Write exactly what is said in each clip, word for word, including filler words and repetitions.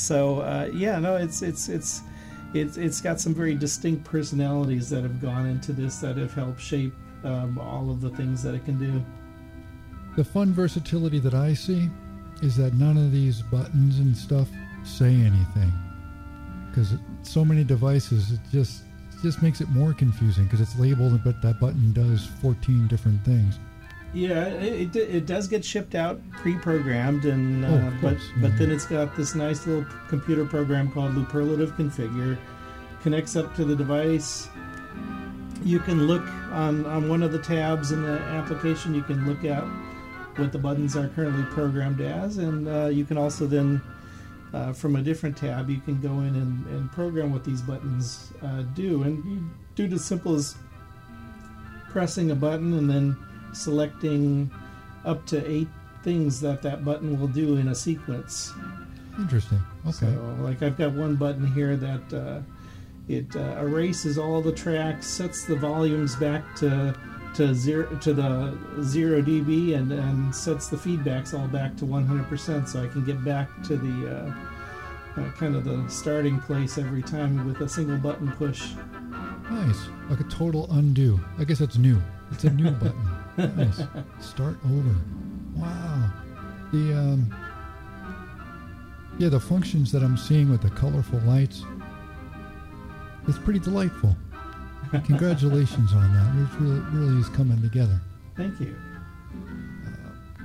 So uh, yeah, no, it's it's it's it's it's got some very distinct personalities that have gone into this that have helped shape um, all of the things that it can do. The fun versatility that I see is that none of these buttons and stuff say anything, because so many devices, it just it just makes it more confusing because it's labeled, but that button does fourteen different things. Yeah, it, it, it does get shipped out pre-programmed, and uh, oh, but mm-hmm. but then it's got this nice little computer program called Luperlative Configure, connects up to the device. You can look on, on one of the tabs in the application. You can look at what the buttons are currently programmed as, and uh, you can also then, uh, from a different tab, you can go in and, and program what these buttons uh, do. And you do it as simple as pressing a button and then selecting up to eight things that that button will do in a sequence. Interesting. Okay. So, like, I've got one button here that uh, it uh, erases all the tracks, sets the volumes back to to zero to the zero dB, and, and sets the feedbacks all back to one hundred percent, so I can get back to the uh, uh, kind of the starting place every time with a single button push. Nice, like a total undo. I guess that's new. It's a new button. Nice. Start over. Wow. The um, yeah, the functions that I'm seeing with the colorful lights, it's pretty delightful. Congratulations on that. It really, really is coming together. Thank you. Uh,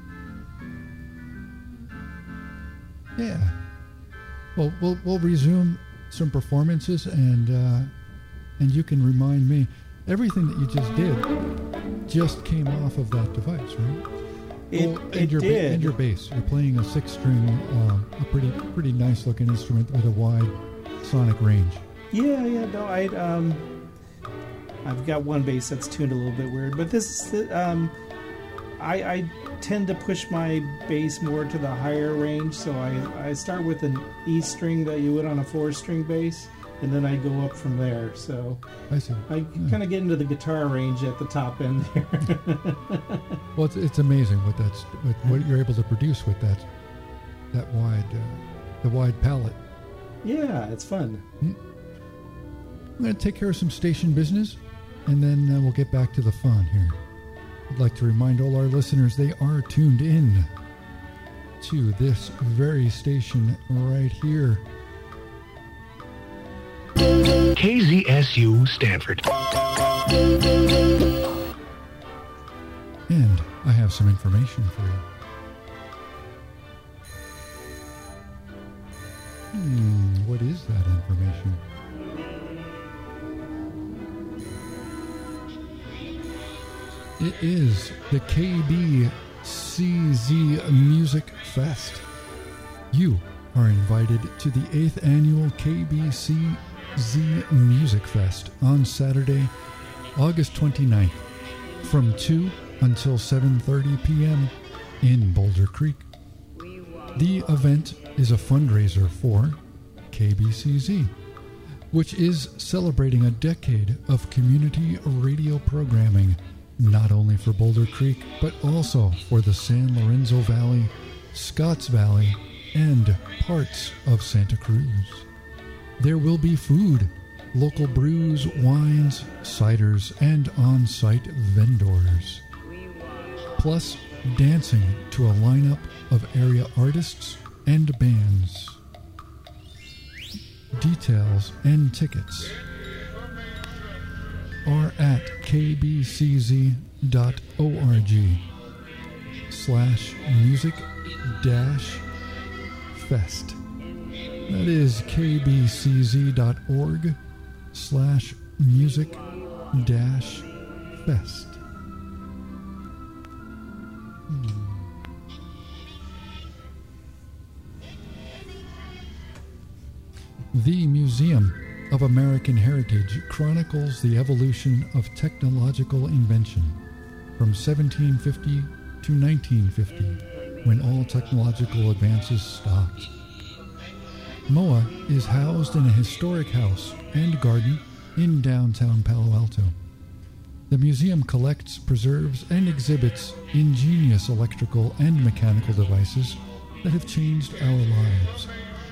yeah. Well, we'll we'll resume some performances, and uh, and you can remind me. Everything that you just did just came off of that device, right? It, well, and it your, did. And your bass. You're playing a six-string, uh, a pretty pretty nice looking instrument with a wide sonic range. Yeah, yeah. No, I um, I've got one bass that's tuned a little bit weird, but this um, I I tend to push my bass more to the higher range, so I I start with an E string that you would on a four-string bass. And then I go up from there. So I see. I yeah. kind of get into the guitar range at the top end here. Well, it's, it's amazing what that's what, what you're able to produce with that that wide uh, the wide palette. Yeah, it's fun. I'm going to take care of some station business, and then uh, we'll get back to the fun here. I'd like to remind all our listeners they are tuned in to this very station right here. K Z S U Stanford. And I have some information for you. Hmm, what is that information? It is the K B C Z Music Fest. You are invited to the eighth annual K B C Z Music Fest on Saturday, August twenty-ninth, from two until seven thirty p.m. in Boulder Creek. The event is a fundraiser for K B C Z, which is celebrating a decade of community radio programming, not only for Boulder Creek, but also for the San Lorenzo Valley, Scotts Valley, and parts of Santa Cruz. There will be food, local brews, wines, ciders, and on-site vendors. Plus, dancing to a lineup of area artists and bands. Details and tickets are at kbcz.org slash music dash fest. That is kbcz.org slash music dash fest. Hmm. The Museum of American Heritage chronicles the evolution of technological invention from seventeen fifty to nineteen fifty, when all technological advances stopped. M O A is housed in a historic house and garden in downtown Palo Alto. The museum collects, preserves, and exhibits ingenious electrical and mechanical devices that have changed our lives.